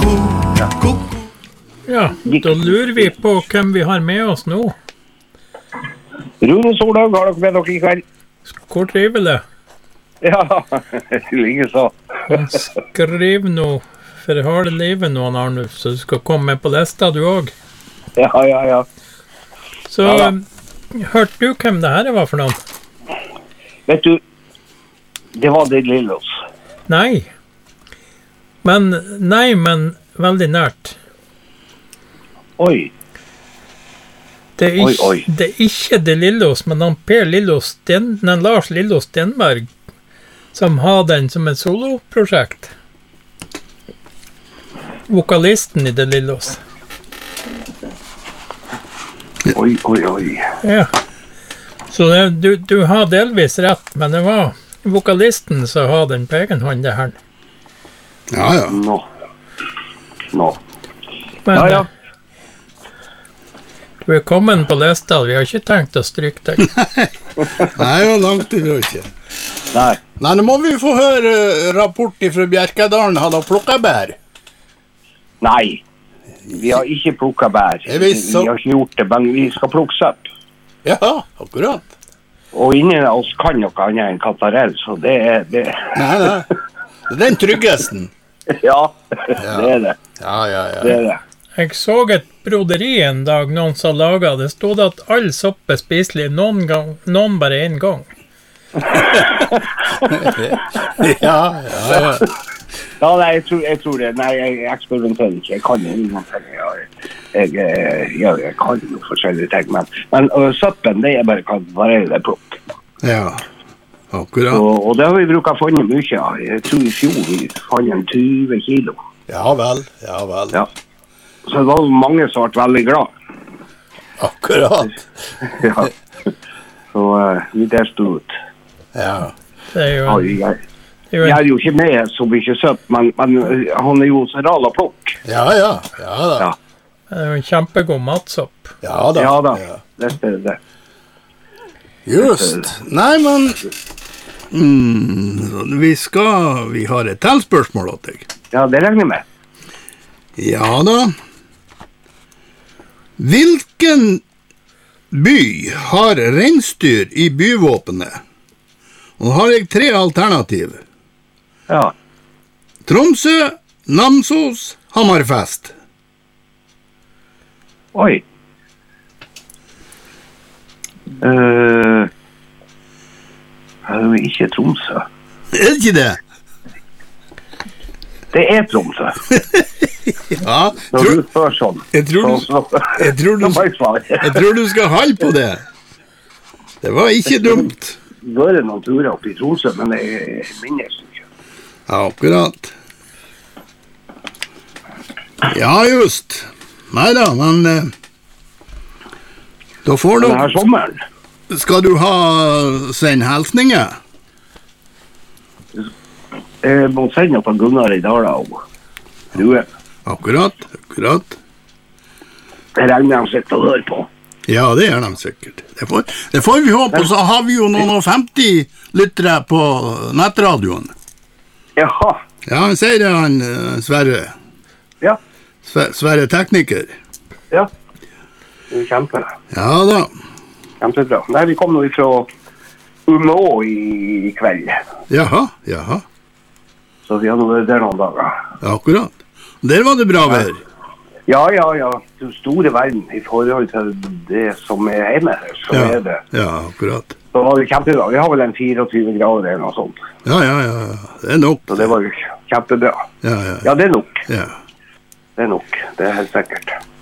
Ja, da lurer vi på hvem vi har med oss nå. Rune Solhaug har dere med dere I kveld. Hvor trivelig? Ja, like så. Han skriver nå for harde livet nå, Arnulf, så du skal komme med på lista du også. Ja. Så, hørte du hvem det her var for noen? Vet du, det var det Lillås. Nei, men veldig nært. Oi. Det er ikke det Lillås, men han Lars Lillås Stenberg, som har den som et soloprosjekt. Vokalisten I det Lillås. Oi. Ja. Så du har delvis rett, men det var vokalisten som har den på egen hånd det her. Ja. Nå. Men, Ja. Du er kommet på lista, vi har ikke tenkt å stryke deg. Nei, jo langt ifra ikke. Nei, nå må vi få høre rapport fra Bjerkedalen. Har du plukket bær? Nei. Vi har ikke plukket bær. Vi har ikke gjort det, men vi skal plukke søpp. Ja, akkurat. Og ingen av oss kan noe annet enn kantarell, så det er det. Nei. Det er den tryggesten. Ja, det er det. Ja. Det er det. Jeg så et broderi en dag noen som laget. Det stod at all sopp er spiselig noen bare en gang. Ja, nei, jeg tror det. Nei, jeg eksperimenterer ikke. Jeg kan ingenting. Jeg kan jo forskjellige ting, men søppen, det er bare det plukk. Ja, akkurat. Og det har vi brukt å fanne mye av. Jeg tror I fjor vi fann 20 kilo. Ja vel. Ja. Så det var mange som ble veldig glad. Akkurat. Ja. Så vi der stod ut. Ja. Det er jo... Jeg er jo ikke med så mye søtt, men han er jo så ral å plukke. Ja da. Det er jo en kjempegod matsopp. Ja da. Det er det. Just. Nei, men... Vi har et tilspørsmål til deg. Ja, det regner jeg med. Ja da. Hvilken by har reinsdyr I byvåpenet? Og har jeg 3 alternativ. Ja. Tromsø, Namsos, Hammerfest. Oi. Det er jo ikke Tromsø. Er det ikke det? Det er Tromsø. Ja. Når du spør sånn. Jeg tror du skal holde på det. Det var ikke dumt. Det er noen turer opp I Tromsø, men jeg minnes ikke. Ja, akkurat. Ja, just. Neida, men da får du... Denne sommeren. Skal du ha send helsninger? Jeg må sende noe på Gunnar I Dala og Rue. Akkurat. Det regner han sitter og hører på. Ja, det de sikkert. Det får vi håpe, og så har vi jo noen og 50 lyttere på nettradioen. Jaha. Ja, han sier det, han Sverre. Ja. Sverre tekniker. Ja. Det kjempe. Ja da. Kjempebra. Nei, vi kom nå fra Umeå I kveld. Jaha. Så vi har nå vært der noen dager. Akkurat. Der var det bra vær. Ja. Den store verden I forhold til det som hjemme her, så det. Ja, akkurat. Så var det kjempebra. Vi har vel 24 grader eller noe sånt. Ja. Det nok. Så det var jo kjempebra. Ja. Ja, det nok. Ja. Det nok. Det helt sikkert.